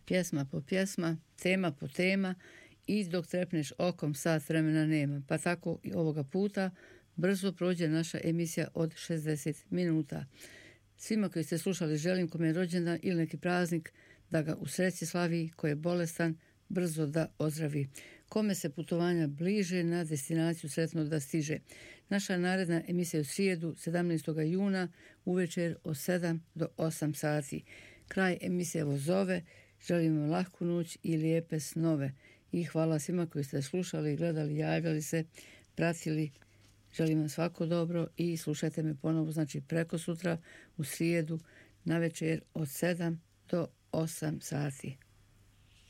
pjesma po pjesma, tema po tema i dok trepneš okom sat vremena nema. Pa tako i ovoga puta brzo prođe naša emisija od 60 minuta. Svima koji ste slušali želim kome je rođendan ili neki praznik da ga u sreći slavi, ko je bolestan brzo da ozdravi. Kome se putovanja bliže na destinaciju sretno da stiže. Naša naredna emisija u srijedu 17. juna uvečer od 7 do 8 sati. Kraj emisije evo zove. Želim vam lahku noć i lijepe snove. I hvala svima koji ste slušali, gledali, javljali se, pratili. Želim vam svako dobro i slušajte me ponovo, znači preko sutra u srijedu na večer od 7 do 8 sati.